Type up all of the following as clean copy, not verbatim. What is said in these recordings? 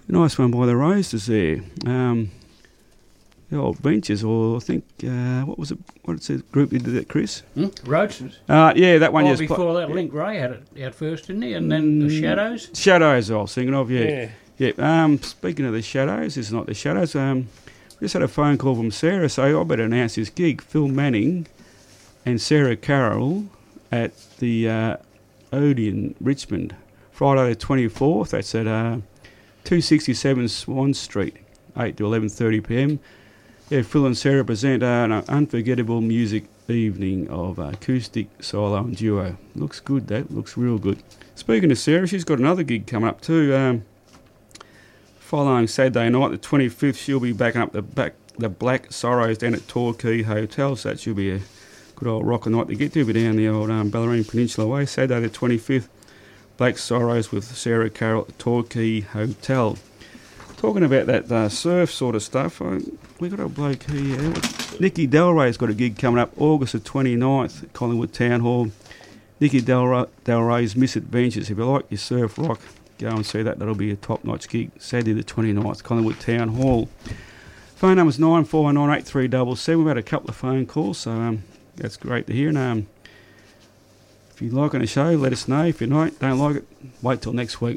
Nice one by the Roasters there. The old benches, or I think, what was it? What's the group that did that, Chris? Roasters. Yeah, that one. Before that, Link Ray had it out first, didn't he? And then the Shadows. Shadows, I was thinking of. Yeah. Speaking of the Shadows, it's not the Shadows. We just had a phone call from Sarah, so I better announce this gig. Phil Manning and Sarah Carroll at the Odeon, Richmond, Friday the 24th. That's at 267 Swan Street, 8 to 11:30pm. Yeah, Phil and Sarah present an unforgettable music evening of acoustic, solo and duo. Looks good, that. Looks real good. Speaking of Sarah, she's got another gig coming up too. Following Saturday night, the 25th, she'll be backing up the Black Sorrows down at Torquay Hotel, so that should be a good old rocker night to get to. Be down the old Bellarine Peninsula way. Saturday the 25th, Black Sorrows with Sarah Carroll at the Torquay Hotel. Talking about that surf sort of stuff, we got a bloke here. Nicky Delray's got a gig coming up August the 29th at Collingwood Town Hall. Nicky Delray's Misadventures. If you like your surf rock, go and see that. That'll be a top-notch gig. Saturday the 29th, Collingwood Town Hall. Phone number's 949837. We've had a couple of phone calls, so that's great to hear. And if you like the show, let us know. If you don't like it, wait till next week.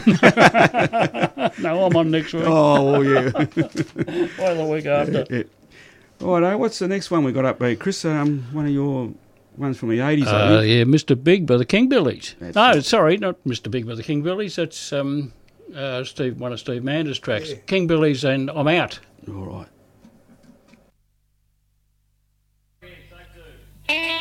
No, I'm on next week. Oh, yeah. Wait the week after. Yeah. All right, what's the next one we got up there? Chris, one of your ones from the 80s, I think. Yeah, Mr. Big by the Kingbillies. That's No, sorry, not Mr. Big by the Kingbillies. That's one of Steve Mander's tracks. Yeah. Kingbillies and I'm Out. All right.